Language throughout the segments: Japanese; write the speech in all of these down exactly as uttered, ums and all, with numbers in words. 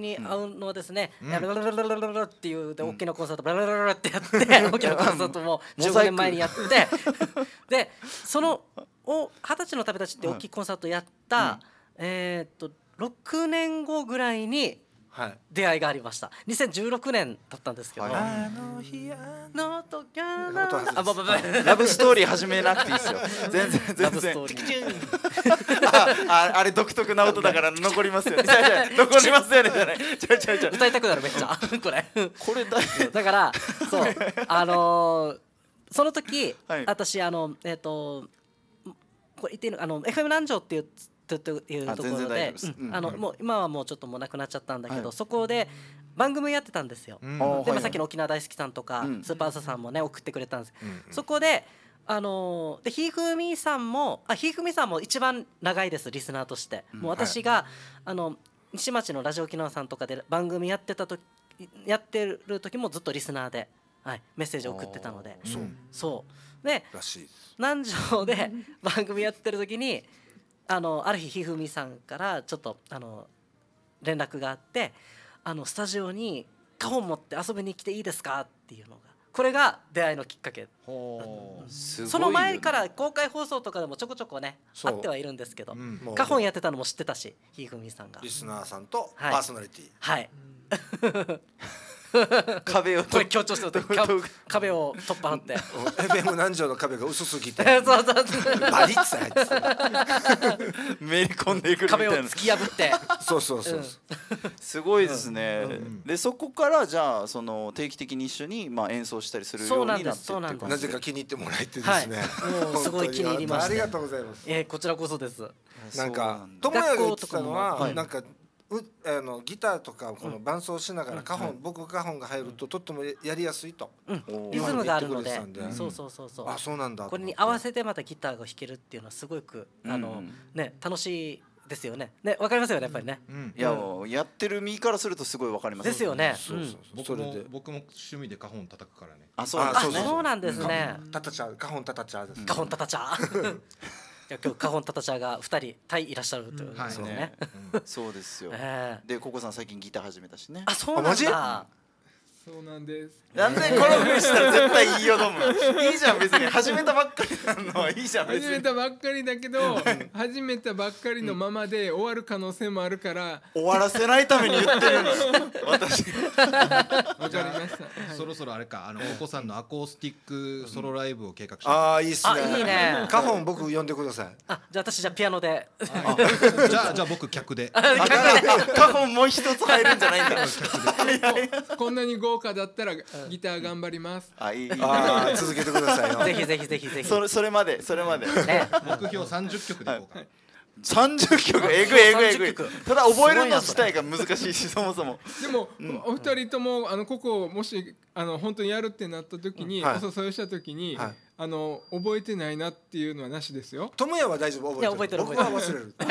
に会うのはですね、ブラブラブラブラブラっていうで大きなコンサートブラブラブラブラってやって大きなコンサートもじゅうごねんまえにやってでそのお二十歳の旅立ちって大きいコンサートやったえっとろくねんごぐらいに出会いがありました。にせんじゅうろくねんだったんですけど、あの日あの時あのあばばばラブストーリー始めなくていいですよ。全然全然。ラブストーリー。ああれ独特な音だから残りますよね。残りますよねじゃない。ちゃちゃちゃ。 歌いたくなるめっちゃこれ。 これだ。 だからそうあのその時私あのえっとこれ言っていいのあの エフエム 南城っていうというところで、あのもう今はもうちょっともうなくなっちゃったんだけど、そこで番組やってたんですよ。でまあさっきの沖縄大好きさんとかスーパーサさんもね送ってくれたんです。そこであのでひふみさんもあひふみさんも一番長いですリスナーとして。もう私があの西町のラジオ沖縄さんとかで番組やってた時やってる時もずっとリスナーで、はい、メッセージを送ってたので、そうで南城で番組やってる時に。あのある日ひふみさんからちょっとあの連絡があってあのスタジオにカホン持って遊びに来ていいですかっていうのがこれが出会いのきっかけ。その前から公開放送とかでもちょこちょこねあってはいるんですけど、カホンやってたのも知ってたしひふみさんがリスナーさんとパーソナリティはい壁をこれ強調してる壁を取っ払ってエフエム 南城の壁が薄すぎてそうそうバリッツ入ってめり込んでいくみたいな壁を突き破ってそうそうそうすごいですね。でそこからじゃあその定期的に一緒にまあ演奏したりするようになってってなぜか気に入ってもらえてですねもうすごい気に入りました。 ありがとうございます。 えこちらこそです。 なんか友也が言ってたのはなんかうあのギターとかこの伴奏しながらカホン、僕カホンが入るととってもやりやすいと、 うん、リズムがあるので、そうそうそうそう。 あ、そうなんだ。 これに合わせてまたギターが弾けるっていうのはすごくあのね楽しいですよね。ねわかりますよねやっぱりね。 いややってる身からするとすごいわかります。 ですよね。 僕も僕も趣味でカホン叩くからね。 あ、そうなんですね。 タタチャカホンタタチャです。 カホンタタチャ。今日カホンタタチャがふたりタイいらっしゃるというですね。 そうですよ。でココさん最近ギター始めたしね。 あ、そうなんだ。 そうなんです。 なんでこのふうしたら絶対いいよどむ。いいじゃん別に始めたばっかりなのはいいじゃん別に。 始めたばっかりだけど始めたばっかりのままで終わる可能性もあるから終わらせないために言ってるの私。 わかりました。 そろそろあれかあのココさんのアコースティックソロライブを計画して。 ああいいっすね。 いいね。 カホン僕呼んでください。 あ、じゃあ私じゃピアノで。 じゃあじゃあ僕客で。 カホンもう一つ入るんじゃないんだ。 こんなに豪華だったらギター頑張ります。 あ、いい。 ああ続けてくださいよ。 ぜひぜひぜひぜひ。 それそれまでそれまで。 目標さんじゅっきょくでいこうか。 さんじゅっきょくえぐいえぐいえぐい。ただ覚えるの自体が難しいしそもそも。 でもお二人ともあのここをもしあの本当にやるってなった時にお誘いした時にあの覚えてないなっていうのはなしですよ。 友也は大丈夫覚えてる。僕は忘れる。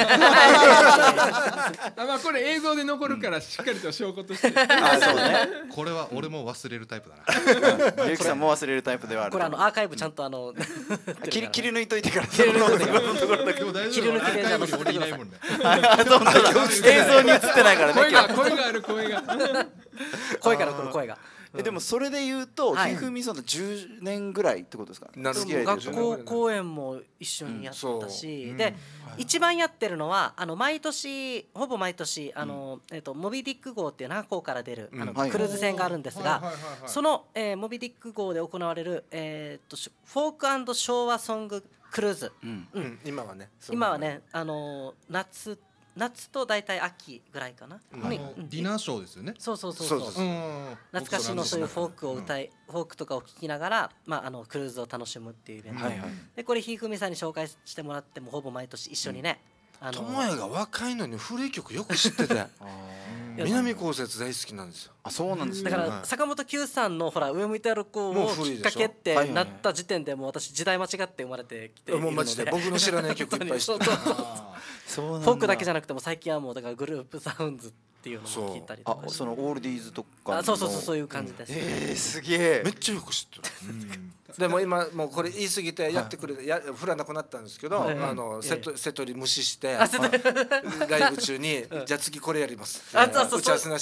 あ、まあこれ映像で残るからしっかりと証拠として。 あ、そうね。 これは俺も忘れるタイプだな。ゆきさんも忘れるタイプではある。 これあのアーカイブちゃんとあの切り切り抜いといてから。 切り抜いといてから。 切り抜きで俺いないもんね。 映像に映ってないからね。 声が声がある声が。 声から来る声が。 えでもそれで言うとひふみさんとじゅうねんぐらいってことですか。 学校公演も一緒にやったし、で一番やってるのはあの毎年ほぼ毎年あのえっとモビディック号っていう那覇港から出るあのクルーズ船があるんですが、そのえモビディック号で行われるえっとフォーク&昭和ソングクルーズ。 今はね。 今はねあの夏夏と大体秋ぐらいかな。 ディナーショーですよね。 そうそうそうそう。懐かしのそういうフォークを歌い、フォークとかを聴きながら、まああのクルーズを楽しむっていうイベント。でこれひふみさんに紹介してもらってもほぼ毎年一緒にね。 友也が若いのに古い曲よく知ってて。南こうせつ大好きなんですよ。 あ、そうなんですね。だから坂本九さんのほら上向いて歩こうをきっかけってなった時点でもう私時代間違って生まれてきているので。 もうマジで僕の知らない曲いっぱい知ってる。フォークだけじゃなくても最近はもうだからグループサウンズっていうのも聞いたりとか。 あ、そのオールディーズとか。 あ、そうそうそうそういう感じです。 ええ、すげえ。 めっちゃよく知ってる。でも今もうこれ言い過ぎてやってくれや振らなくなったんですけど、あの瀬戸瀬戸り無視してライブ中にじゃあ次これやります。打ち合わせなし